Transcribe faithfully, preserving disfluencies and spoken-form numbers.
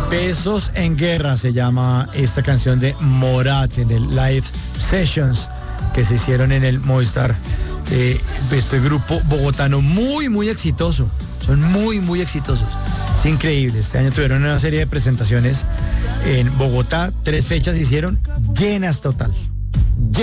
Besos en Guerra se llama esta canción de Morat en el Live Sessions que se hicieron en el Movistar. Eh, este grupo bogotano muy, muy exitoso. Son muy, muy exitosos. Es increíble. Este año tuvieron una serie de presentaciones en Bogotá. Tres fechas hicieron llenas total.